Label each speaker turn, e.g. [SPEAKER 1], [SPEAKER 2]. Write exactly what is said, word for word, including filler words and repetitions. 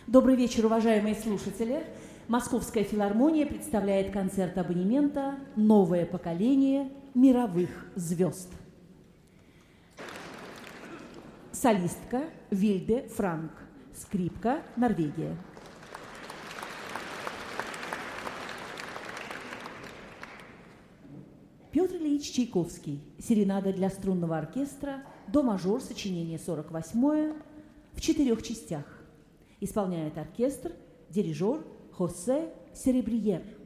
[SPEAKER 1] Добрый вечер, уважаемые слушатели. Московская филармония представляет концерт абонемента «Новое поколение мировых звезд». Солистка Вильде Франк. Скрипка, Норвегия. Петр Ильич Чайковский. Серенада для струнного оркестра, до мажор, сочинение сорок восьмое, в четырех частях. Исполняет оркестр, дирижер Хосе Серебрьер.